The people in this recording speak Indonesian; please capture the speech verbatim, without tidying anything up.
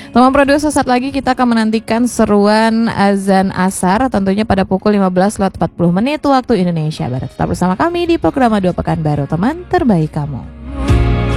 Teman Produk, sesaat lagi kita akan menantikan seruan azan asar tentunya pada pukul lima belas lewat empat puluh menit waktu Indonesia Barat. Tetap bersama kami di program Dua Pekan Baru, teman terbaik kamu.